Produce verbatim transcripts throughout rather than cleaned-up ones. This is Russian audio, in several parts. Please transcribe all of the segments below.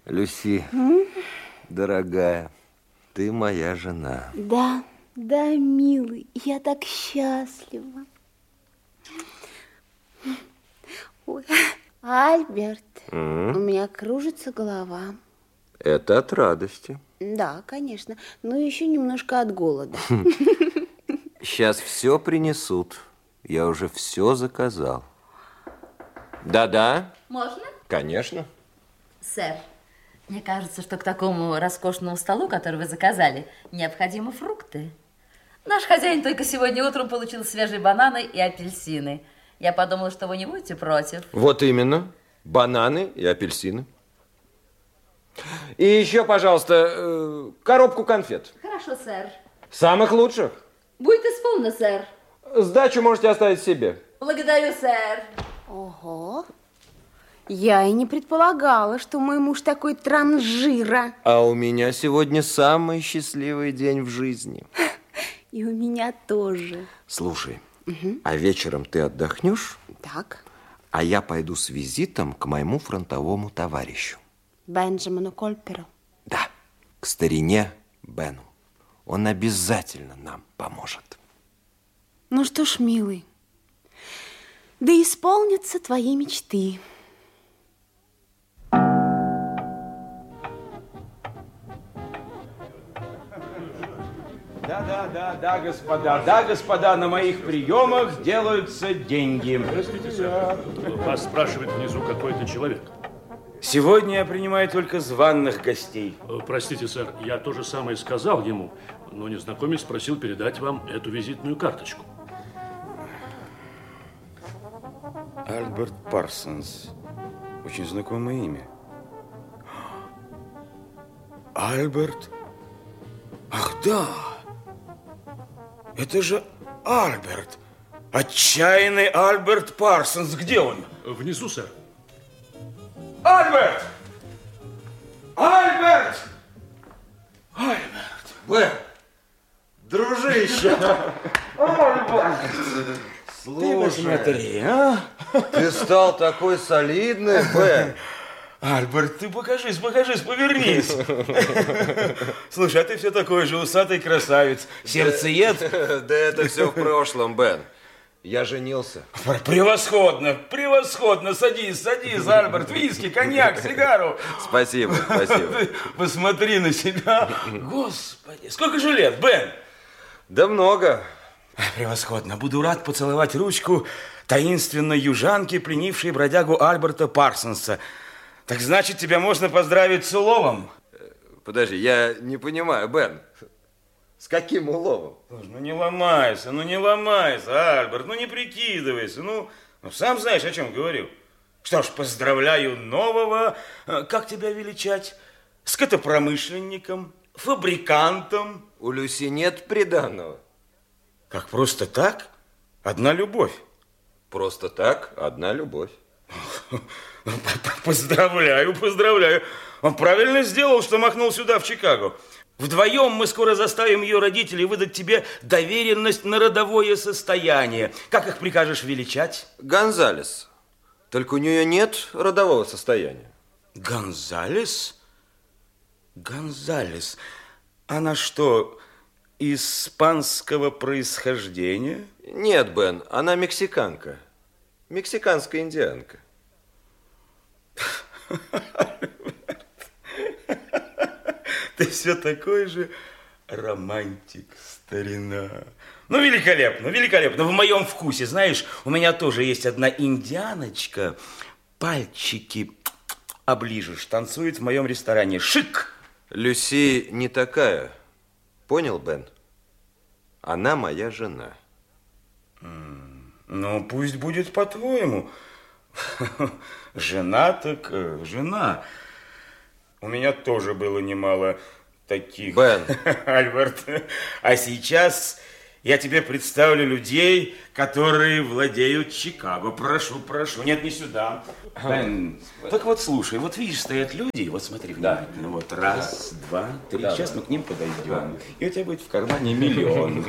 Люси, М? дорогая, ты моя жена. Да, да, милый, я так счастлива. Ой, Альберт, М? у меня кружится голова. Это от радости. Да, конечно, но еще немножко от голода. Сейчас все принесут. Я уже все заказал. Да-да? Можно? Конечно. Сэр, мне кажется, что к такому роскошному столу, который вы заказали, необходимы фрукты. Наш хозяин только сегодня утром получил свежие бананы и апельсины. Я подумала, что вы не будете против. Вот именно. Бананы и апельсины. И еще, пожалуйста, э, коробку конфет. Хорошо, сэр. Самых лучших. Будет исполнено, сэр. Сдачу можете оставить себе. Благодарю, сэр. Ого, я и не предполагала, что мой муж такой транжира. А у меня сегодня самый счастливый день в жизни. И у меня тоже. Слушай, угу. А вечером ты отдохнешь? Так. А я пойду с визитом к моему фронтовому товарищу. Бенджамину Кольперу. Да, к старине Бену. Он обязательно нам поможет. Ну что ж, милый, да исполнятся твои мечты. Да, да, да, да, господа, да, господа, на моих приемах делаются деньги. Простите, сэр, вас спрашивает внизу какой-то человек. Сегодня я принимаю только званых гостей. Простите, сэр, я то же самое сказал ему, но незнакомец просил передать вам эту визитную карточку. Альберт Парсонс. Очень знакомое имя. Альберт? Ах, да! Это же Альберт. Отчаянный Альберт Парсонс. Где он? Внизу, сэр. Альберт! Альберт! Альберт! Бен, дружище! Альберт! Ты посмотри, а? Ты стал такой солидный, Бен. Альберт, ты покажись, покажись, повернись. Слушай, а ты все такой же усатый красавец. Сердцеед? Да это все в прошлом, Бен. Я женился. Превосходно, превосходно. Садись, садись, Альберт. Виски, коньяк, сигару. Спасибо, спасибо. Ты посмотри на себя. Господи, сколько же лет, Бен? Да много. Превосходно. Буду рад поцеловать ручку таинственной южанки, пленившей бродягу Альберта Парсонса. Так значит, тебя можно поздравить с уловом? Подожди, я не понимаю, Бен. С каким уловом? Ну не ломайся, ну не ломайся, Альберт, ну не прикидывайся. Ну, ну сам знаешь, о чем говорю. Что ж, поздравляю нового, как тебя величать, скотопромышленником, фабрикантом. У Люси нет приданого. Как, просто так? Одна любовь? Просто так, одна любовь. Поздравляю, поздравляю. Он правильно сделал, что махнул сюда, в Чикаго. Вдвоем мы скоро заставим ее родителей выдать тебе доверенность на родовое состояние. Как их прикажешь величать? Гонзалес. Только у нее нет родового состояния. Гонзалес? Гонзалес. Она что, испанского происхождения? Нет, Бен, она мексиканка. Мексиканская индианка. Ты все такой же романтик, старина. Ну, великолепно, великолепно. В моем вкусе, знаешь, у меня тоже есть одна индианочка. Пальчики оближешь, танцует в моем ресторане. Шик! Люси не такая. Понял, Бен? Она моя жена. Ну, пусть будет по-твоему. Жена так жена. У меня тоже было немало таких. Бен. Альберт. А сейчас я тебе представлю людей, которые владеют Чикаго. Прошу, прошу. Нет, не сюда. Бен. Так вот, слушай, вот видишь, стоят люди, вот смотри внимательно. Вот раз, два, три. Сейчас мы к ним подойдем. И у тебя будет в кармане миллион.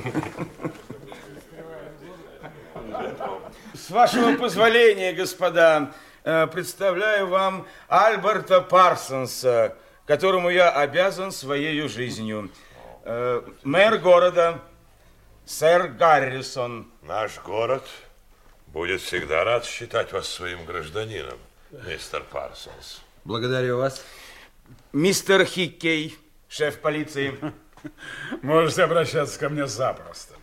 С вашего позволения, господа, э, представляю вам Альберта Парсонса, которому я обязан своей жизнью. Э, мэр города, сэр Гаррисон. Наш город будет всегда рад считать вас своим гражданином, мистер Парсонс. Благодарю вас. Мистер Хиккей, шеф полиции. Можете обращаться ко мне запросто.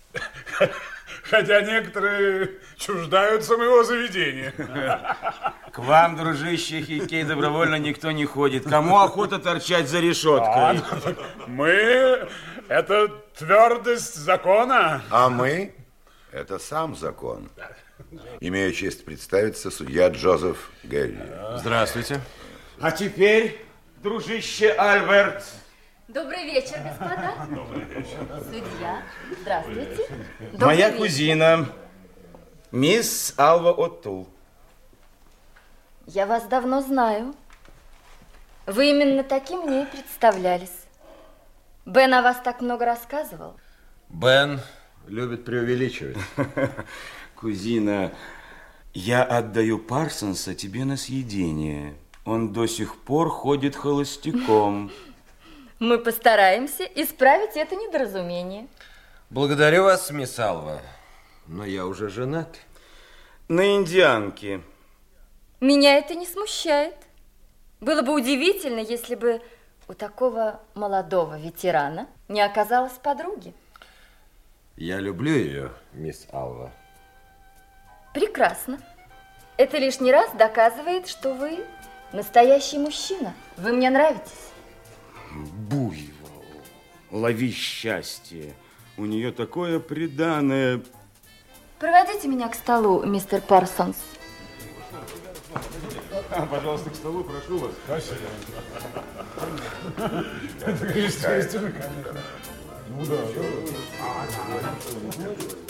Хотя некоторые чуждаются моего заведения. К вам, дружище Хиккей, добровольно никто не ходит. Кому охота торчать за решеткой? А, мы – это твердость закона. А мы – это сам закон. Имею честь представиться, судья Джозеф Герри. Здравствуйте. А теперь, дружище Альберт. Добрый вечер, господа. Добрый вечер. Судья, здравствуйте. Добрый Моя вечер. кузина, мисс Алва О'Тул. Я вас давно знаю. Вы именно таким мне и представлялись. Бен о вас так много рассказывал. Бен любит преувеличивать. Кузина, я отдаю Парсонса тебе на съедение. Он до сих пор ходит холостяком. Мы постараемся исправить это недоразумение. Благодарю вас, мисс Алва, но я уже женат. На индианке. Меня это не смущает. Было бы удивительно, если бы у такого молодого ветерана не оказалось подруги. Я люблю ее, мисс Алва. Прекрасно. Это лишний раз доказывает, что вы настоящий мужчина. Вы мне нравитесь. Буйвол, лови счастье. У нее такое преданное. Проводите меня к столу, мистер Парсонс. А, пожалуйста, к столу, прошу вас. Это, естественно, конечно. Ну да.